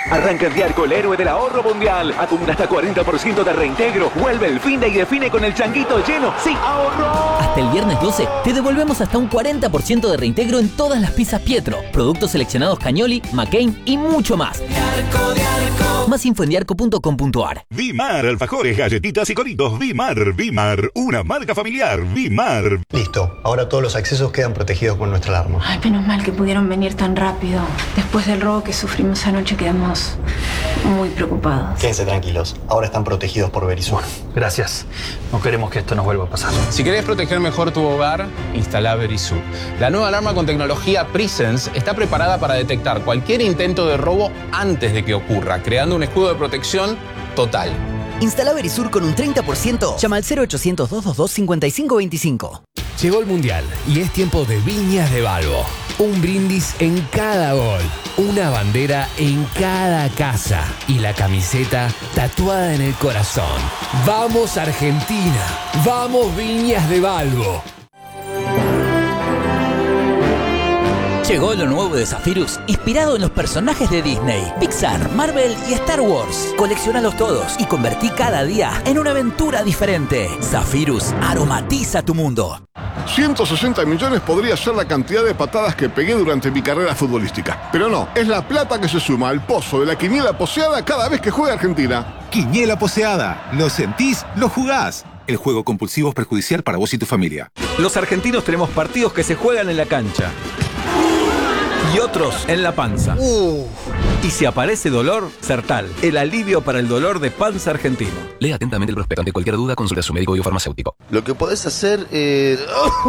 Arranca de Arco, el héroe del ahorro mundial. Acumula hasta 40% de reintegro. Vuelve el fin de y define con el changuito lleno. ¡Sí, ahorro! Hasta el viernes 12 te devolvemos hasta un 40% de reintegro en todas las pizzas Pietro, productos seleccionados Cagnoli, McCain y mucho más. Diarco. Más info en diarco.com.ar. Vimar, alfajores, galletitas y coritos. Vimar, una marca familiar. Vimar. Listo, ahora todos los accesos quedan protegidos con nuestra alarma. Ay, menos mal que pudieron venir tan rápido. Después del robo que sufrimos anoche quedamos muy preocupados. Quédense tranquilos, ahora están protegidos por Verisur. Gracias. No queremos que esto nos vuelva a pasar. Si querés proteger mejor tu hogar, instala Verisur. La nueva alarma con tecnología Presence está preparada para detectar cualquier intento de robo antes de que ocurra, creando un escudo de protección total. Instala Verisur con un 30%. Llama al 0800-222-5525. Llegó el Mundial y es tiempo de Viñas de Balbo. Un brindis en cada gol, una bandera en cada casa y la camiseta tatuada en el corazón. ¡Vamos Argentina! ¡Vamos Viñas de Balbo! Llegó lo nuevo de Zephyrus, inspirado en los personajes de Disney, Pixar, Marvel y Star Wars. Colecciónalos todos y convertí cada día en una aventura diferente. Zephyrus aromatiza tu mundo. 160 millones podría ser la cantidad de patadas que pegué durante mi carrera futbolística. Pero no, es la plata que se suma al pozo de la quiniela poseada cada vez que juega Argentina. Quiniela poseada. ¿Lo sentís? ¿Lo jugás? El juego compulsivo es perjudicial para vos y tu familia. Los argentinos tenemos partidos que se juegan en la cancha y otros en la panza. Y si aparece dolor, Sertal, el alivio para el dolor de panza argentino. Lea atentamente el prospecto. Ante cualquier duda, consulta a su médico o farmacéutico. Lo que podés hacer es...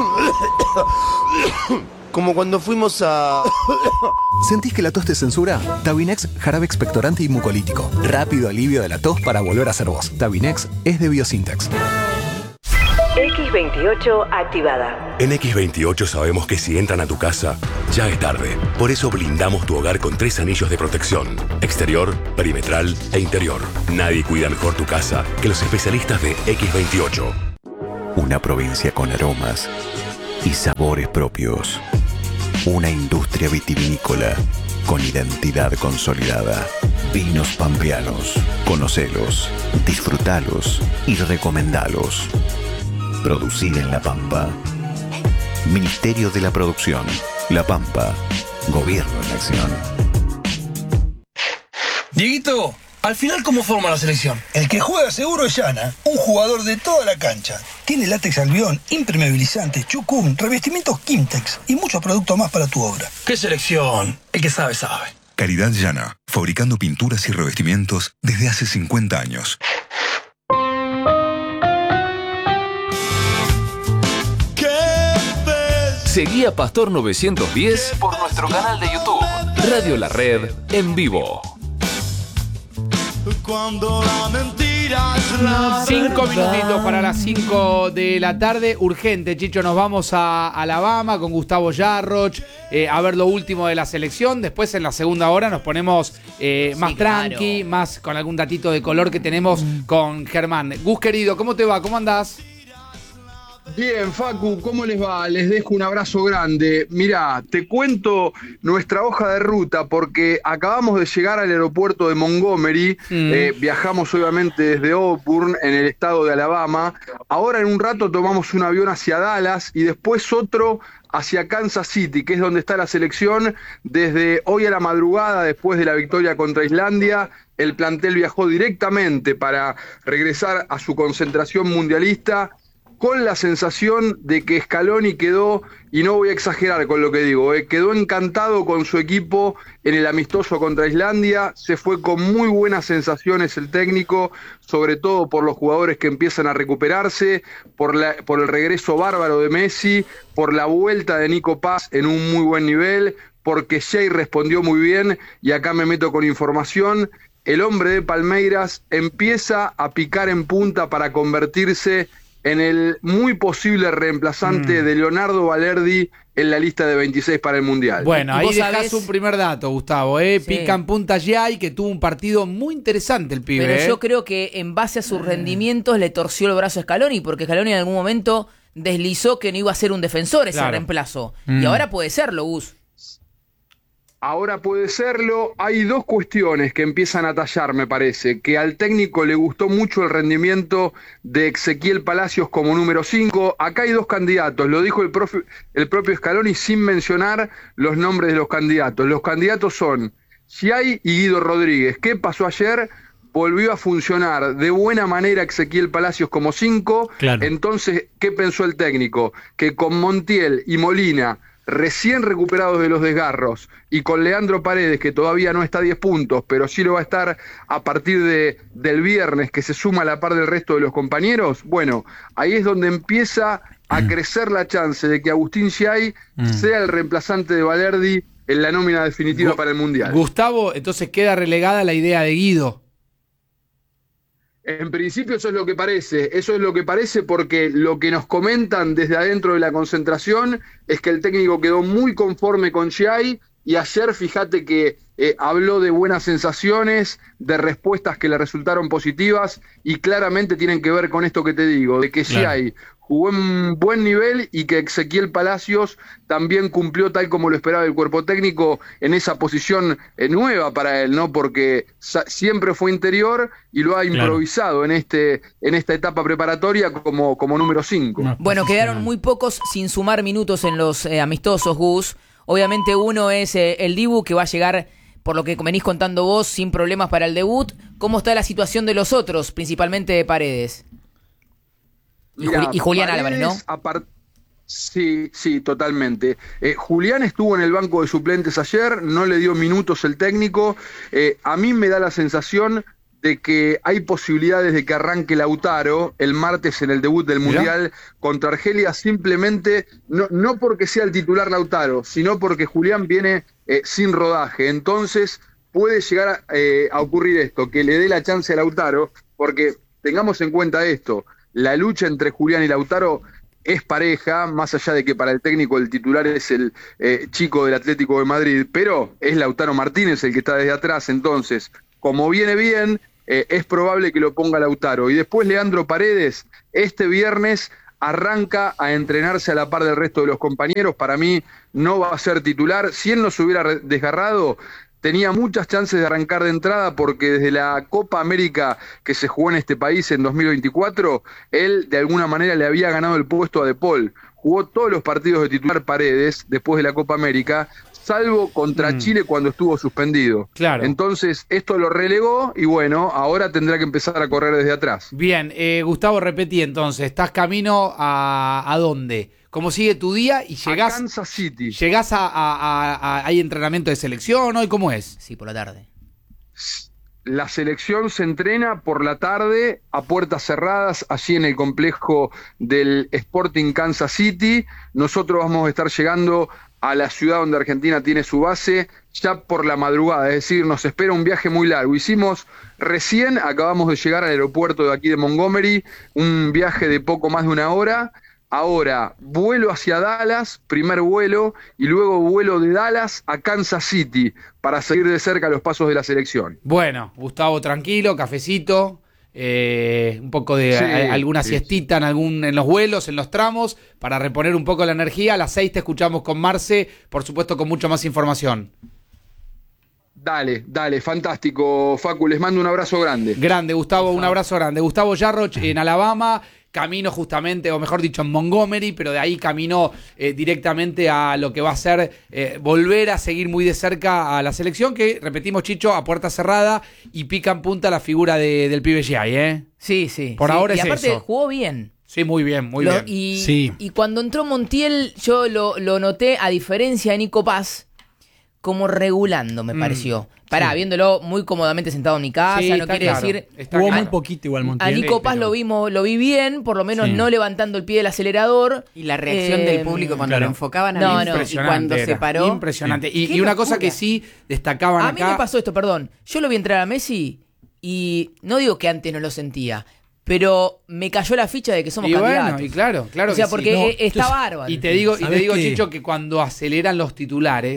como cuando fuimos a... ¿Sentís que la tos te censura? Tabinex, jarabe expectorante y mucolítico. Rápido alivio de la tos para volver a ser vos. Tabinex es de Biosintex. X28 activada. En X28 sabemos que si entran a tu casa, ya es tarde. Por eso blindamos tu hogar con 3 anillos de protección: exterior, perimetral e interior. Nadie cuida mejor tu casa que los especialistas de X28. Una provincia con aromas y sabores propios. Una industria vitivinícola con identidad consolidada. Vinos pampeanos. Conocelos, disfrutalos y recomendalos. Producir en La Pampa. Ministerio de la Producción. La Pampa. Gobierno en acción. Dieguito, al final, ¿cómo forma la selección? El que juega seguro es Yana, un jugador de toda la cancha. Tiene látex albión, impermeabilizante, chucum, revestimientos Kimtex y muchos productos más para tu obra. ¿Qué selección? El que sabe, sabe. Calidad Yana, fabricando pinturas y revestimientos desde hace 50 años. Seguí a Pastor 910 por nuestro canal de YouTube. Radio La Red en vivo. Cuando la mentira es la 5 minutitos para las 5 de la tarde. Urgente, Chicho, nos vamos a Alabama con Gustavo Yarroch a ver lo último de la selección. Después en la segunda hora nos ponemos más tranqui, más con algún datito de color que tenemos con Germán. Gus, querido, ¿cómo te va? ¿Cómo andás? Bien, Facu, ¿cómo les va? Les dejo un abrazo grande. Mirá, te cuento nuestra hoja de ruta porque acabamos de llegar al aeropuerto de Montgomery. Viajamos obviamente desde Auburn, en el estado de Alabama. Ahora en un rato tomamos un avión hacia Dallas y después otro hacia Kansas City, que es donde está la selección. Desde hoy a la madrugada, después de la victoria contra Islandia, el plantel viajó directamente para regresar a su concentración mundialista, con la sensación de que Scaloni quedó, y no voy a exagerar con lo que digo, quedó encantado con su equipo en el amistoso contra Islandia. Se fue con muy buenas sensaciones el técnico, sobre todo por los jugadores que empiezan a recuperarse, por el regreso bárbaro de Messi, por la vuelta de Nico Paz en un muy buen nivel, porque Shea respondió muy bien, y acá me meto con información. El hombre de Palmeiras empieza a picar en punta para convertirse en el muy posible reemplazante de Leonardo Balerdi en la lista de 26 para el Mundial. Bueno, ahí dejás un primer dato, Gustavo. Sí. Pica en punta ya, y que tuvo un partido muy interesante el pibe. Pero yo creo que en base a sus rendimientos le torció el brazo a Scaloni, porque Scaloni en algún momento deslizó que no iba a ser un defensor ese reemplazo. Y ahora puede serlo, Gus. Ahora puede serlo. Hay dos cuestiones que empiezan a tallar, me parece. Que al técnico le gustó mucho el rendimiento de Ezequiel Palacios como número 5. Acá hay dos candidatos, lo dijo el propio Scaloni sin mencionar los nombres de los candidatos. Los candidatos son Schiai y Guido Rodríguez. ¿Qué pasó ayer? Volvió a funcionar de buena manera Ezequiel Palacios como 5. Claro. Entonces, ¿qué pensó el técnico? Que con Montiel y Molina, recién recuperados de los desgarros, y con Leandro Paredes, que todavía no está a 10 puntos, pero sí lo va a estar a partir del viernes, que se suma a la par del resto de los compañeros, bueno, ahí es donde empieza a crecer la chance de que Agustín Schiai sea el reemplazante de Valerdi en la nómina definitiva para el Mundial. Gustavo, entonces queda relegada la idea de Guido. En principio eso es lo que parece porque lo que nos comentan desde adentro de la concentración es que el técnico quedó muy conforme con Schiai y ayer fíjate que habló de buenas sensaciones, de respuestas que le resultaron positivas y claramente tienen que ver con esto que te digo, de que Schiai jugó en buen nivel y que Ezequiel Palacios también cumplió tal como lo esperaba el cuerpo técnico en esa posición nueva para él, ¿no? Porque siempre fue interior y lo ha improvisado en esta etapa preparatoria como número 5. Bueno, quedaron muy pocos sin sumar minutos en los amistosos, Gus. Obviamente uno es el Dibu, que va a llegar, por lo que venís contando vos, sin problemas para el debut. ¿Cómo está la situación de los otros, principalmente de Paredes? Mirá, y Julián Paredes, Álvarez, ¿no? Sí, totalmente. Julián estuvo en el banco de suplentes ayer, no le dio minutos el técnico. A mí me da la sensación de que hay posibilidades de que arranque Lautaro el martes en el debut del Mundial contra Argelia, simplemente, no porque sea el titular Lautaro, sino porque Julián viene sin rodaje. Entonces puede llegar a ocurrir esto, que le dé la chance a Lautaro, porque tengamos en cuenta esto, la lucha entre Julián y Lautaro es pareja, más allá de que para el técnico el titular es el chico del Atlético de Madrid, pero es Lautaro Martínez el que está desde atrás. Entonces, como viene bien, es probable que lo ponga Lautaro. Y después Leandro Paredes, este viernes arranca a entrenarse a la par del resto de los compañeros. Para mí no va a ser titular. Si él no se hubiera desgarrado, tenía muchas chances de arrancar de entrada, porque desde la Copa América que se jugó en este país en 2024, él de alguna manera le había ganado el puesto a De Paul. Jugó todos los partidos de titular Paredes después de la Copa América, salvo contra Chile cuando estuvo suspendido. Claro. Entonces esto lo relegó y bueno, ahora tendrá que empezar a correr desde atrás. Bien, Gustavo, repetí entonces, ¿estás camino a dónde? ¿Cómo sigue tu día? Y llegás a Kansas City. ¿Llegás hay entrenamiento de selección hoy? ¿Cómo es? Sí, por la tarde. La selección se entrena por la tarde a puertas cerradas allí en el complejo del Sporting Kansas City. Nosotros vamos a estar llegando a la ciudad donde Argentina tiene su base ya por la madrugada, es decir, nos espera un viaje muy largo. Acabamos de llegar al aeropuerto de aquí de Montgomery, un viaje de poco más de 1 hora. Ahora, vuelo hacia Dallas, primer vuelo, y luego vuelo de Dallas a Kansas City para seguir de cerca los pasos de la selección. Bueno, Gustavo, tranquilo, cafecito, un poco de alguna siestita en los vuelos, en los tramos, para reponer un poco la energía. A las 6 te escuchamos con Marce, por supuesto con mucha más información. Dale, fantástico, Facu, les mando un abrazo grande. Grande, Gustavo, un abrazo grande. Gustavo Jarroch en Alabama, camino justamente, o mejor dicho, en Montgomery, pero de ahí camino directamente a lo que va a ser volver a seguir muy de cerca a la selección, que, repetimos, Chicho, a puerta cerrada y pica en punta la figura del pibe Schiai, ¿eh? Sí. Por ahora es eso. Y aparte jugó bien. Sí, muy bien. Y cuando entró Montiel, yo lo noté, a diferencia de Nico Paz, como regulando, me pareció. Viéndolo muy cómodamente sentado en mi casa, no quiere decir... Jugó muy poquito igual Montiel. A Nico Paz lo vi bien, por lo menos no levantando el pie del acelerador. Y la reacción del público cuando lo enfocaban a mí, y cuando se paró. Impresionante. Y una cosa que sí destacaban acá... A mí me pasó esto, perdón. Yo lo vi entrar a Messi y no digo que antes no lo sentía, pero me cayó la ficha de que somos candidatos. Bueno, y claro o sea, que porque está bárbaro. Y te digo, Chicho, que cuando aceleran los titulares,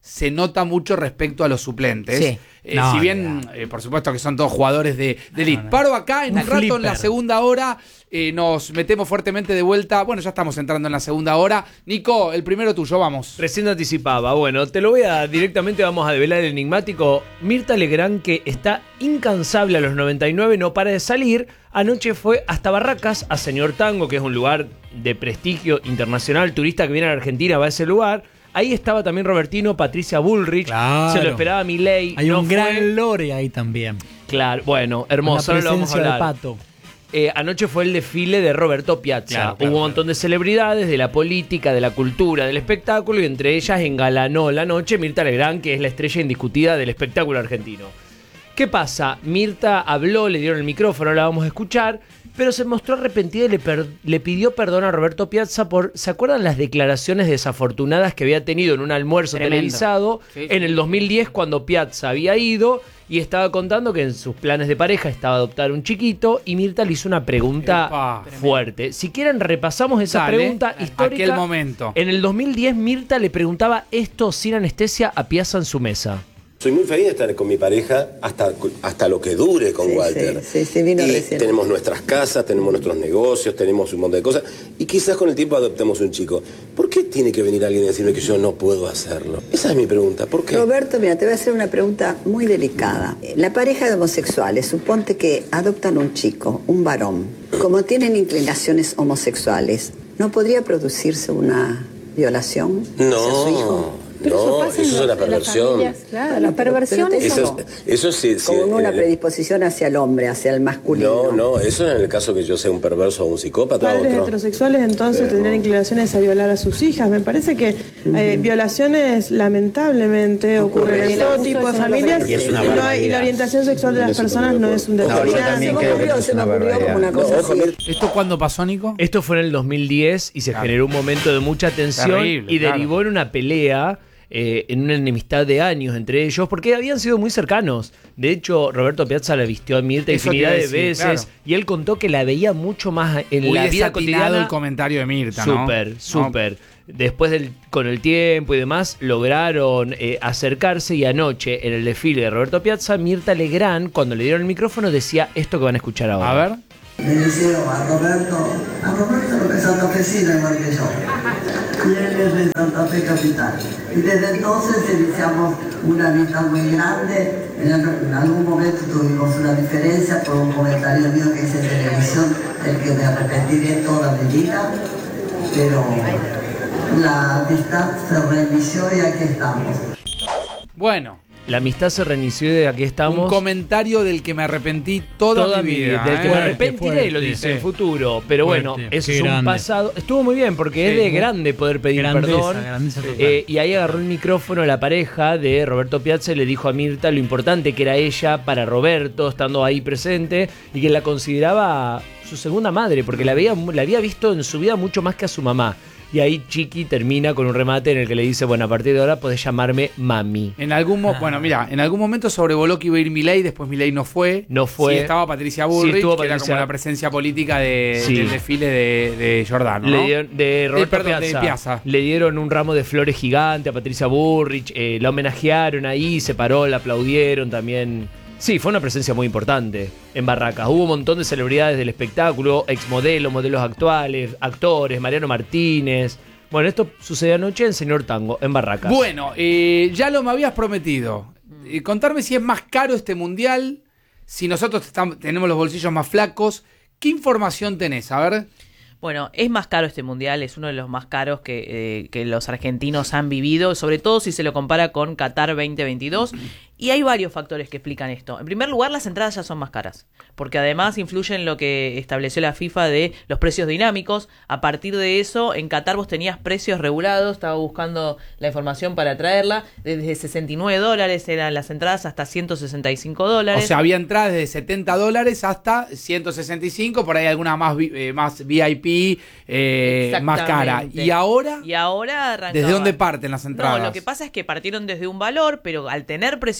se nota mucho respecto a los suplentes. Sí. Si bien, por supuesto que son todos jugadores de elite. Paro acá, en un rato en la segunda hora nos metemos fuertemente de vuelta. Bueno, ya estamos entrando en la segunda hora. Nico, el primero tuyo, vamos. Recién anticipaba. Bueno, te lo voy a directamente, vamos a develar el enigmático. Mirta Legrand, que está incansable a los 99, no para de salir. Anoche fue hasta Barracas, a Señor Tango, que es un lugar de prestigio internacional. Turista que viene a la Argentina va a ese lugar. Ahí estaba también Robertino, Patricia Bullrich. Claro. Se lo esperaba Milei. Hay un gran lore ahí también. Claro, bueno, hermoso. Ahora lo vamos a hablar. De Pato. Anoche fue el desfile de Roberto Piazza. Hubo un montón de celebridades de la política, de la cultura, del espectáculo, y entre ellas engalanó la noche Mirta Legrand, que es la estrella indiscutida del espectáculo argentino. ¿Qué pasa? Mirta habló, le dieron el micrófono, la vamos a escuchar, pero se mostró arrepentida y le pidió perdón a Roberto Piazza por... ¿Se acuerdan las declaraciones desafortunadas que había tenido en un almuerzo televisado en el 2010 cuando Piazza había ido y estaba contando que en sus planes de pareja estaba adoptar un chiquito, y Mirta le hizo una pregunta fuerte? Si quieren repasamos esa pregunta histórica. Aquel momento. En el 2010 Mirta le preguntaba esto sin anestesia a Piazza en su mesa. Soy muy feliz de estar con mi pareja hasta lo que dure con Walter. Sí, vino y recién. tenemos nuestras casas, tenemos nuestros negocios, tenemos un montón de cosas. Y quizás con el tiempo adoptemos un chico. ¿Por qué tiene que venir alguien a decirme que yo no puedo hacerlo? Esa es mi pregunta. ¿Por qué? Roberto, mira, te voy a hacer una pregunta muy delicada. La pareja de homosexuales, suponte que adoptan un chico, un varón. Como tienen inclinaciones homosexuales, ¿no podría producirse una violación hacia su hijo? No, eso es una perversión. Claro, la perversión eso sí, con una predisposición hacia el hombre, hacia el masculino. No, eso es en el caso que yo sea un perverso o un psicópata. Padres heterosexuales entonces tendrían inclinaciones a violar a sus hijas. Me parece que violaciones lamentablemente ocurren en todo tipo de familias y la orientación sexual de las personas no es un determinante. ¿Esto cuándo pasó, Nico? Esto fue en el 2010 y se generó un momento de mucha tensión y derivó en una pelea, en una enemistad de años entre ellos, porque habían sido muy cercanos. De hecho, Roberto Piazza la vistió a Mirta infinidad de veces, y él contó que la veía mucho más en la vida cotidiana. El comentario de Mirta, ¿no? Súper. Después con el tiempo y demás, lograron acercarse, y anoche, en el desfile de Roberto Piazza, Mirta Legrand, cuando le dieron el micrófono, decía esto que van a escuchar ahora. A ver. Me decía a Roberto lo que es santafesino igual que yo. Y él es de Santa Fe Capital. Y desde entonces iniciamos una amistad muy grande. En algún momento tuvimos una diferencia por un comentario mío que hice en televisión, del que me arrepentiré toda mi vida. Pero la amistad se reinició y aquí estamos. Bueno. La amistad se reinició y aquí estamos. Un comentario del que me arrepentí toda mi vida. Del que me arrepentiré, lo dice en futuro. Pero bueno, eso es un pasado. Estuvo muy bien porque es de grande poder pedir perdón. Y ahí agarró el micrófono la pareja de Roberto Piazza y le dijo a Mirta lo importante que era ella para Roberto, estando ahí presente, y que la consideraba su segunda madre, porque la había visto en su vida mucho más que a su mamá. Y ahí Chiqui termina con un remate en el que le dice, bueno, a partir de ahora podés llamarme mami. En algún momento sobrevoló que iba a ir Milei, después Milei no fue. Sí, estaba Patricia Bullrich, que era como la presencia política del desfile de Giordano, ¿no? De Roberto Piazza. Le dieron un ramo de flores gigante a Patricia Bullrich, la homenajearon ahí, se paró, la aplaudieron también. Sí, fue una presencia muy importante en Barracas. Hubo un montón de celebridades del espectáculo, exmodelos, modelos actuales, actores, Mariano Martínez. Bueno, esto sucedió anoche en Señor Tango, en Barracas. Bueno, ya lo me habías prometido. Contarme si es más caro este mundial, si nosotros tenemos los bolsillos más flacos. ¿Qué información tenés? A ver. Bueno, es más caro este mundial, es uno de los más caros que los argentinos han vivido, sobre todo si se lo compara con Qatar 2022. Y hay varios factores que explican esto. En primer lugar, las entradas ya son más caras, porque además influyen lo que estableció la FIFA de los precios dinámicos. A partir de eso, en Qatar vos tenías precios regulados, estaba buscando la información para traerla, desde $69 eran las entradas hasta $165. O sea, había entradas desde $70 hasta 165, por ahí alguna más VIP, más cara. Y ahora arrancaba. ¿Desde dónde parten las entradas? No, lo que pasa es que partieron desde un valor, pero al tener precios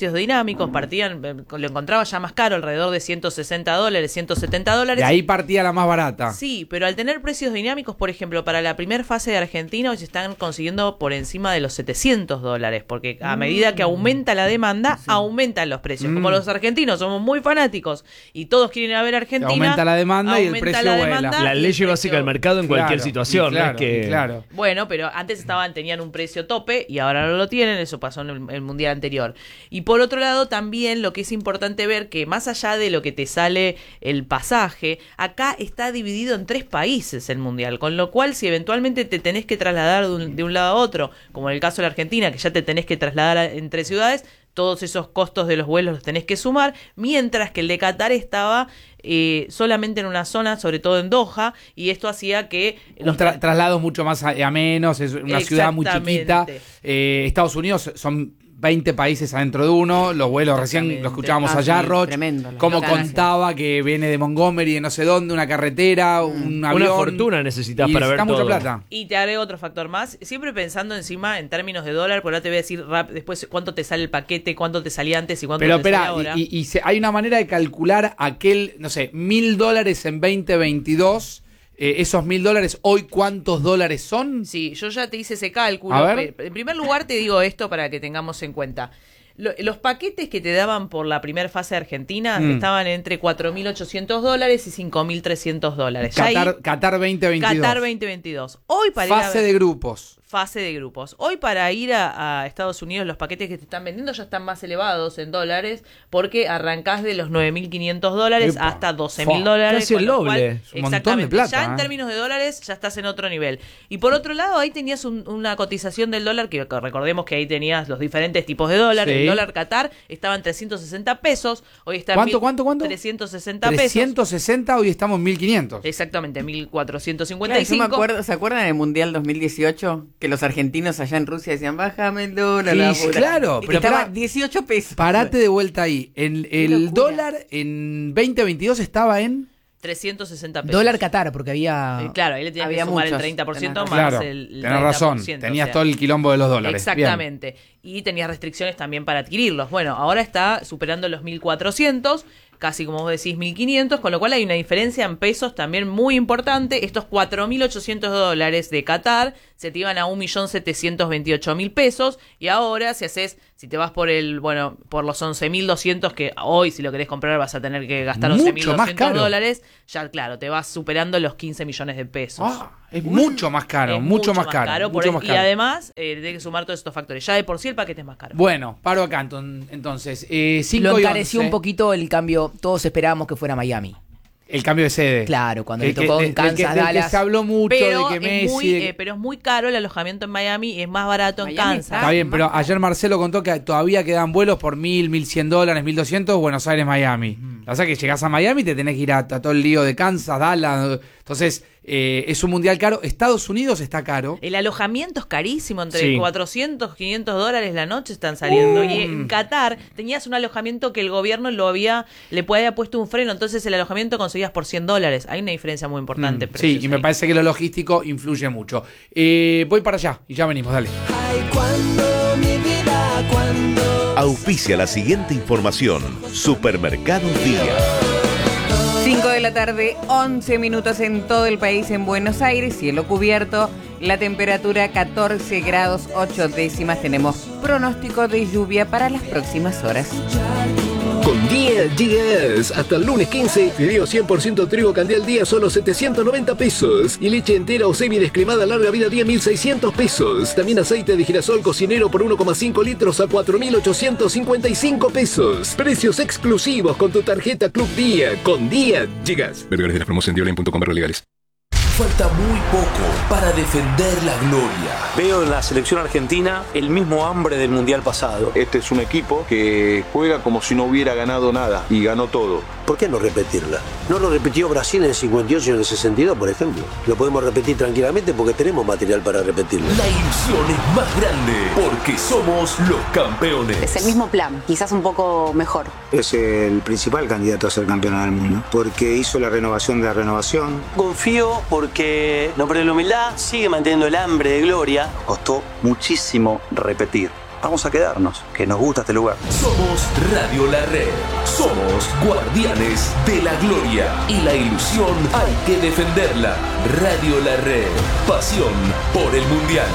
precios dinámicos, lo encontraba ya más caro, alrededor de $160, $170. De ahí partía la más barata. Sí, pero al tener precios dinámicos, por ejemplo, para la primera fase de Argentina hoy se están consiguiendo por encima de los $700, porque a medida que aumenta la demanda, aumentan los precios. Como los argentinos somos muy fanáticos y todos quieren ir a ver a Argentina, aumenta la demanda y el precio vuela. La ley básica del mercado en cualquier situación. Claro. Bueno, pero antes tenían un precio tope y ahora no lo tienen, eso pasó en el mundial anterior. Y por otro lado también lo que es importante ver que más allá de lo que te sale el pasaje, acá está dividido en 3 países el mundial, con lo cual si eventualmente te tenés que trasladar de un lado a otro, como en el caso de la Argentina, que ya te tenés que trasladar entre ciudades, todos esos costos de los vuelos los tenés que sumar, mientras que el de Qatar estaba solamente en una zona, sobre todo en Doha, y esto hacía que los traslados mucho más a menos, es una ciudad muy chiquita. Estados Unidos son 20 países adentro de uno, los vuelos recién lo escuchábamos a Jarroch, como contaba que viene de Montgomery, de no sé dónde, una carretera, un avión. Una fortuna necesitas para ver todo. Mucha plata. Y te agrego otro factor más, siempre pensando encima en términos de dólar, porque ahora te voy a decir después cuánto te sale el paquete, cuánto te salía antes y cuánto te sale ahora. Y hay una manera de calcular aquel, no sé, $1.000 en 2022. Esos $1.000, ¿hoy cuántos dólares son? Sí, yo ya te hice ese cálculo. A ver. En primer lugar te digo esto para que tengamos en cuenta. Los paquetes que te daban por la primera fase de Argentina estaban entre $4.800 y $5.300. Qatar 2022. Qatar 2022. Hoy para fase de grupos. Fase de grupos. Hoy para ir a Estados Unidos los paquetes que te están vendiendo ya están más elevados en dólares porque arrancás de los $9.500 hasta $12.000. Casi el doble. Un montón de plata. Ya en términos de dólares ya estás en otro nivel. Y por otro lado ahí tenías una cotización del dólar que recordemos que ahí tenías los diferentes tipos de dólar. Sí. El dólar Qatar estaba en 360 pesos. Hoy está en ¿Cuánto? 360 pesos. 360, hoy estamos en 1.500. Exactamente, 1.455. Claro, yo me acuerdo, ¿se acuerdan del Mundial 2018? Que los argentinos allá en Rusia decían, bájame el dólar. Claro, pero estaba 18 pesos. Parate de vuelta ahí. El dólar en 2022 estaba en 360 pesos. Dólar Qatar, porque había... claro, ahí le tenías que sumar el 30% más claro, el 30%. Tenés razón, tenías todo el quilombo de los dólares. Exactamente. Bien. Y tenías restricciones también para adquirirlos. Bueno, ahora está superando los 1.400, casi como vos decís 1.500, con lo cual hay una diferencia en pesos también muy importante. Estos $4.800 de Qatar se te iban a 1.728.000 pesos y ahora si te vas por por los 11.200 que hoy si lo querés comprar vas a tener que gastar $11.200, ya claro, te vas superando los 15 millones de pesos. Es mucho más caro, mucho más caro. Y además tenés que sumar todos estos factores. Ya de por sí el paquete es más caro. Bueno, paro acá entonces. 5 lo encareció un poquito el cambio. Todos esperábamos que fuera Miami. El cambio de sede. Claro, cuando le tocó en Kansas, Dallas. Que se habló mucho de que Messi... pero es muy caro el alojamiento en Miami y es más barato en Kansas. Está bien, pero ayer Marcelo contó que todavía quedan vuelos por $1.000, $1.100, $1.200, Buenos Aires, Miami. O sea que llegás a Miami y te tenés que ir a todo el lío de Kansas, Dallas. Entonces, es un mundial caro. Estados Unidos está caro. El alojamiento es carísimo, entre $400, $500 la noche están saliendo. Y en Qatar tenías un alojamiento que el gobierno le había puesto un freno, entonces el alojamiento conseguías por $100. Hay una diferencia muy importante. Sí, y me parece que lo logístico influye mucho. Voy para allá y ya venimos, dale. Ay, cuando mi vida, cuando... Auspicia la siguiente información. Supermercado Día. 5 de la tarde, 11 minutos en todo el país, en Buenos Aires, cielo cubierto, la temperatura 14 grados 8 décimas, tenemos pronóstico de lluvia para las próximas horas. Con Díaz, hasta el lunes 15, fideo 100% trigo Candial Día solo 790 pesos. Y leche entera o semi-descremada larga vida Día 1.600 pesos. También aceite de girasol cocinero por 1,5 litros a 4.855 pesos. Precios exclusivos con tu tarjeta Club Día. Con Díaz llegas. Ver de la promoción en Dioline.com/legales. Falta muy poco para defender la gloria. Veo en la selección argentina el mismo hambre del mundial pasado. Este es un equipo que juega como si no hubiera ganado nada y ganó todo. ¿Por qué no repetirla? No lo repitió Brasil en el 58 y en el 62, por ejemplo. Lo podemos repetir tranquilamente porque tenemos material para repetirlo. La ilusión es más grande porque somos los campeones. Es el mismo plan, quizás un poco mejor. Es el principal candidato a ser campeón del mundo porque hizo la renovación de la renovación. Confío porque no pierde la humildad, sigue manteniendo el hambre de gloria. Costó muchísimo repetir. vamos a quedarnos, que nos gusta este lugar. Somos Radio La Red. Somos guardianes de la gloria. Y la ilusión hay que defenderla. Radio La Red. Pasión por el Mundial.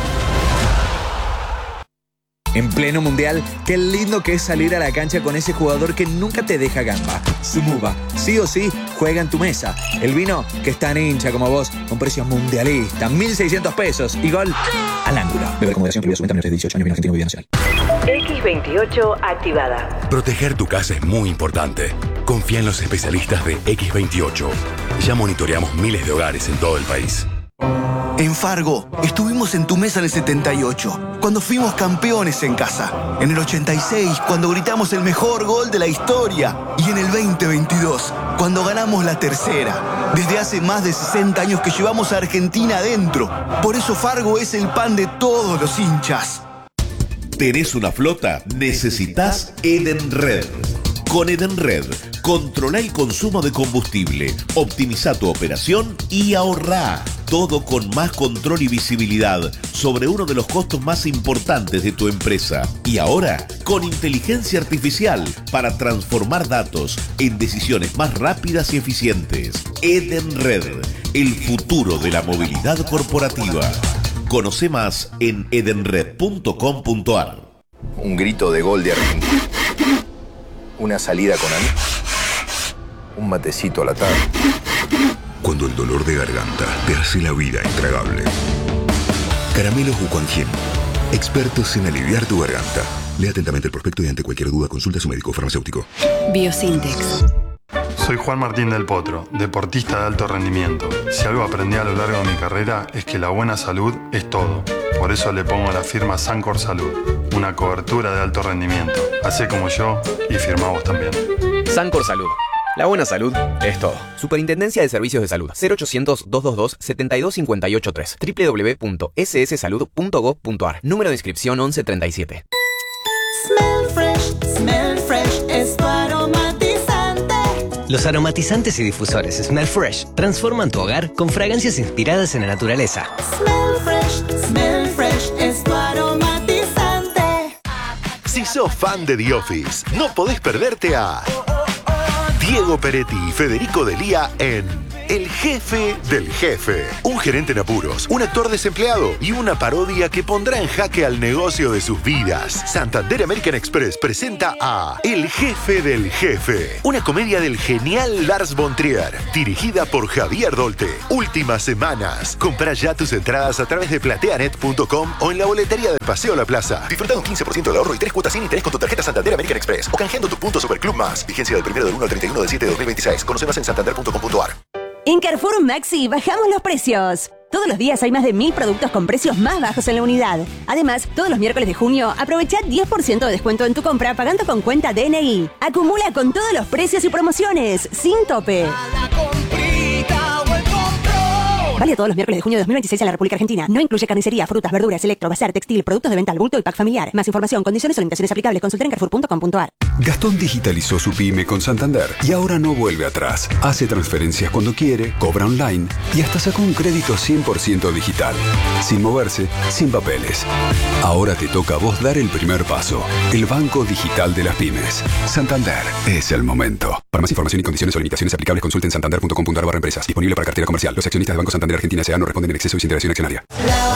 En pleno mundial, qué lindo que es salir a la cancha con ese jugador que nunca te deja gamba. Sumuba, sí o sí, juega en tu mesa. El vino que es tan hincha como vos, con precios mundialistas, 1.600 pesos y gol al ángulo. Beber con moderación, prohibido menores de 18 años, vino argentino, bebida nacional. X28 activada. Proteger tu casa es muy importante. Confía en los especialistas de X28. Ya monitoreamos miles de hogares en todo el país. En Fargo, estuvimos en tu mesa en el 78, cuando fuimos campeones en casa. En el 86, cuando gritamos el mejor gol de la historia. Y en el 2022, cuando ganamos la tercera. Desde hace más de 60 años que llevamos a Argentina adentro. Por eso Fargo es el pan de todos los hinchas. ¿Tenés una flota? Necesitas Edenred. Con Edenred, controla el consumo de combustible, optimiza tu operación y ahorrá. Todo con más control y visibilidad sobre uno de los costos más importantes de tu empresa. Y ahora, con inteligencia artificial para transformar datos en decisiones más rápidas y eficientes. Edenred, el futuro de la movilidad corporativa. Conoce más en edenred.com.ar. Un grito de gol de Argentina. Una salida con amigos. Un matecito a la tarde. Cuando el dolor de garganta te hace la vida intragable. Caramelos Wuquanjian. Expertos en aliviar tu garganta. Lea atentamente el prospecto y ante cualquier duda consulta a su médico farmacéutico. Biosintex. Soy Juan Martín del Potro, deportista de alto rendimiento. Si algo aprendí a lo largo de mi carrera es que la buena salud es todo. Por eso le pongo a la firma Sancor Salud, una cobertura de alto rendimiento. Hacé como yo y firmá vos también. Sancor Salud. La buena salud es todo. Superintendencia de Servicios de Salud. 0800-222-72583. www.sssalud.gov.ar. Número de inscripción 1137. Smell Fresh es tu aromatizante. Los aromatizantes y difusores Smell Fresh transforman tu hogar con fragancias inspiradas en la naturaleza. Smell Fresh es tu aromatizante. Si sos fan de The Office, no podés perderte a Diego Peretti y Federico Delía en El Jefe del Jefe. Un gerente en apuros, un actor desempleado y una parodia que pondrá en jaque al negocio de sus vidas. Santander American Express presenta a El Jefe del Jefe, una comedia del genial Lars von Trier, dirigida por Javier Dolte. Últimas semanas. Comprá ya tus entradas a través de plateanet.com o en la boletería del Paseo La Plaza. Disfruta de un 15% de ahorro y 3 cuotas sin interés con tu tarjeta Santander American Express o canjeando tu punto Superclub Más. Vigencia del 1 del 1 al 31 del 7 de 2026. Conoce más en santander.com.ar. En Carrefour Maxi bajamos los precios. Todos los días hay más de 1000 productos con precios más bajos en la unidad. Además, todos los miércoles de junio, aprovecha 10% de descuento en tu compra pagando con cuenta DNI. Acumula con todos los precios y promociones, sin tope. Vale todos los miércoles de junio de 2026 en la República Argentina. No incluye carnicería, frutas, verduras, electro, bazar, textil, productos de venta al bulto y pack familiar. Más información, condiciones o limitaciones aplicables. Consulta en carrefour.com.ar. Gastón digitalizó su pyme con Santander y ahora no vuelve atrás. Hace transferencias cuando quiere, cobra online y hasta sacó un crédito 100% digital. Sin moverse, sin papeles. Ahora te toca a vos dar el primer paso. El Banco Digital de las Pymes. Santander es el momento. Para más información y condiciones o limitaciones aplicables, consulte en santander.com.ar/empresas. Disponible para cartera comercial. Los accionistas de Banco Santander Argentina S.A. no responden en exceso y sin interacción accionaria.